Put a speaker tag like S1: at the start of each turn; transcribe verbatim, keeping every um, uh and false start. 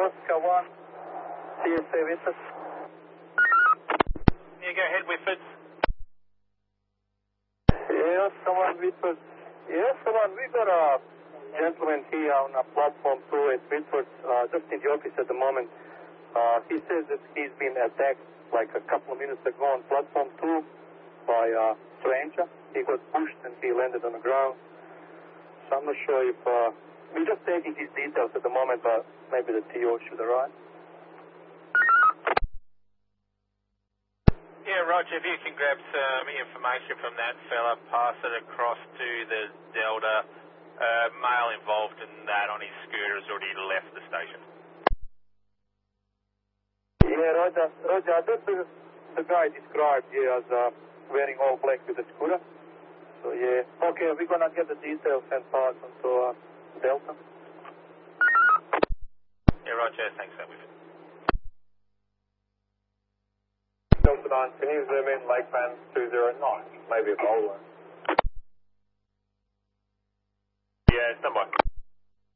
S1: Oscar one, C S A Whitford.
S2: Yeah, go ahead, Whitford.
S1: Yeah, Oscar one, Whitford. Yeah, Oscar one, we got a gentleman here on a platform two at Whitford, uh, just in the office at the moment. Uh, he says that he's been attacked like a couple of minutes ago on platform two by a stranger. He got pushed and he landed on the ground. So I'm not sure if, uh, we're just taking his details at the moment, but maybe the T O should arrive.
S2: Yeah, Roger, if you can grab some information from that fella, pass it across to the Delta. Uh, male involved in that on his scooter has already left the station.
S1: Yeah, Roger, Roger, this is the guy described here as uh, wearing all black with a scooter. So yeah, okay, we're gonna get the details and pass on to uh, Delta.
S2: Yeah, Roger, thanks for that.
S3: Delta nine, can you zoom in Lake Van two zero nine? Maybe a bowler.
S2: Yeah, stand by.